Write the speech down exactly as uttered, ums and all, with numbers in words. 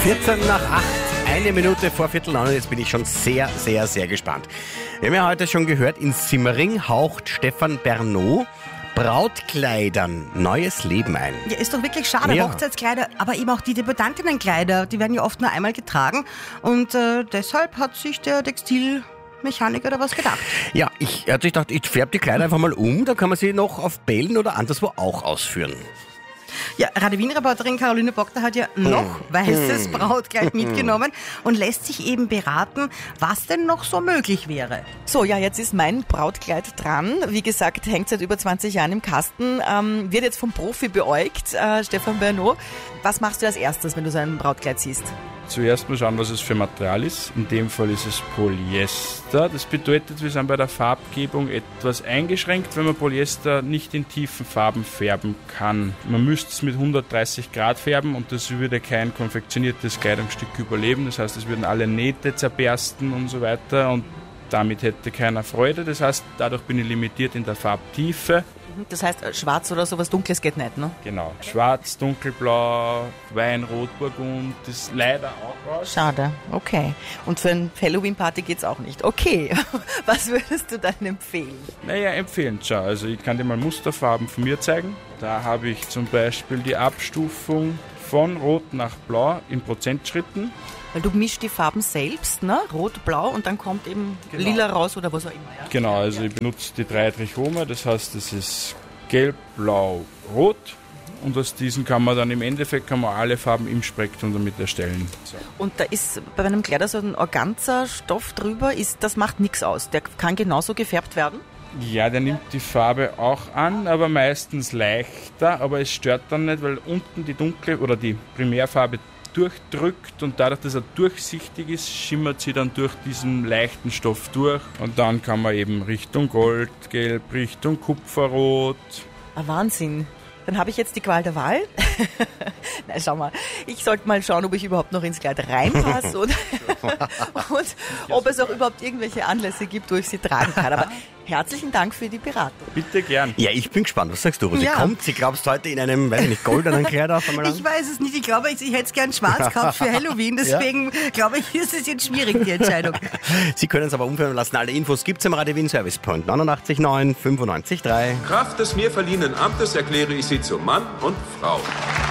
vierzehn nach acht, eine Minute vor Viertel neun und jetzt bin ich schon sehr, sehr, sehr gespannt. Wir haben ja heute schon gehört, in Simmering haucht Stefan Bernot Brautkleidern neues Leben ein. Ja, ist doch wirklich schade. Ja. Hochzeitskleider, aber eben auch die Debütantinnenkleider, die werden ja oft nur einmal getragen und äh, deshalb hat sich der Textilmechaniker da was gedacht. Ja, ich hatte gedacht, ich färbe die Kleider einfach mal um, da kann man sie noch auf Bällen oder anderswo auch ausführen. Ja, Radio Wien-Reporterin Caroline Bockter hat ja noch weißes Brautkleid mitgenommen und lässt sich eben beraten, was denn noch so möglich wäre. So, ja, jetzt ist mein Brautkleid dran. Wie gesagt, hängt seit über zwanzig Jahren im Kasten. Ähm, wird jetzt vom Profi beäugt, äh, Stefan Bernot. Was machst du als erstes, wenn du so ein Brautkleid siehst? Zuerst mal schauen, was es für Material ist. In dem Fall ist es Polyester. Das bedeutet, wir sind bei der Farbgebung etwas eingeschränkt, wenn man Polyester nicht in tiefen Farben färben kann. Man müsste es mit hundertdreißig Grad färben und das würde kein konfektioniertes Kleidungsstück überleben. Das heißt, es würden alle Nähte zerbersten und so weiter und damit hätte keiner Freude. Das heißt, dadurch bin ich limitiert in der Farbtiefe. Das heißt, schwarz oder sowas Dunkles geht nicht, ne? Genau. Schwarz, dunkelblau, Weinrot, Burgund, das leider auch raus. Schade, okay. Und für eine Halloween-Party geht's auch nicht. Okay, was würdest du dann empfehlen? Naja, empfehlend schon. Also ich kann dir mal Musterfarben von mir zeigen. Da habe ich zum Beispiel die Abstufung von Rot nach Blau in Prozentschritten. Weil du mischst die Farben selbst, ne? Rot, Blau und dann kommt eben Genau. Lila raus oder was auch immer. Ja? Genau, also ich benutze die drei Trichome, das heißt, es ist Gelb, Blau, Rot. Und aus diesen kann man dann im Endeffekt kann man alle Farben im Spektrum damit erstellen. So. Und da ist bei einem Kleider so ein Organza-Stoff drüber, ist, das macht nichts aus. Der kann genauso gefärbt werden? Ja, der nimmt die Farbe auch an, aber meistens leichter, aber es stört dann nicht, weil unten die dunkle oder die Primärfarbe durchdrückt und dadurch, dass er durchsichtig ist, schimmert sie dann durch diesen leichten Stoff durch und dann kann man eben Richtung Goldgelb, Richtung Kupferrot. Ah, Wahnsinn. Dann habe ich jetzt die Qual der Wahl. Nein, schau mal. Ich sollte mal schauen, ob ich überhaupt noch ins Kleid reinpasse und, und ob es auch überhaupt irgendwelche Anlässe gibt, wo ich sie tragen kann. Aber herzlichen Dank für die Beratung. Bitte gern. Ja, ich bin gespannt. Was sagst du, Rosi? Ja. Kommt sie, glaubst du, heute in einem, weiß ich nicht, goldenen Kleid auf einmal an? Ich weiß es nicht. Ich glaube, ich, ich hätte es gern schwarz gehabt für Halloween. Deswegen glaube ich, ist es jetzt schwierig, die Entscheidung. Sie können es aber umfärben lassen. Alle Infos gibt's im Radio Wien Service Point neunundachtzig neun fünfundneunzig drei. Kraft des mir verliehenen Amtes erkläre ich Sie zu Mann und Frau.